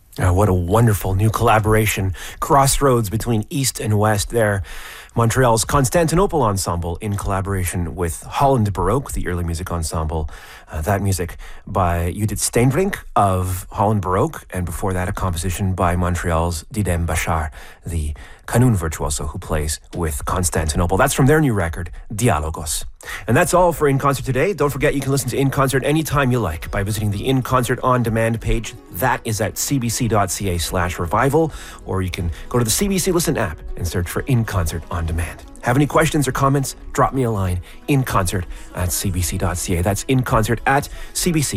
What a wonderful new collaboration. Crossroads between East and West there. Montreal's Constantinople Ensemble in collaboration with Holland Baroque, the early music ensemble. That music by Judith Steenbrink of Holland Baroque, and before that a composition by Montreal's Didem Bachar, the Qanun virtuoso who plays with Constantinople. That's from their new record, Dialogos. And that's all for In Concert today. Don't forget you can listen to In Concert anytime you like by visiting the In Concert On Demand page. That is at cbc.ca/revival, or you can go to the CBC Listen app and search for In Concert On Demand. Have any questions or comments? Drop me a line, inconcert@cbc.ca. That's inconcert@cbc.ca.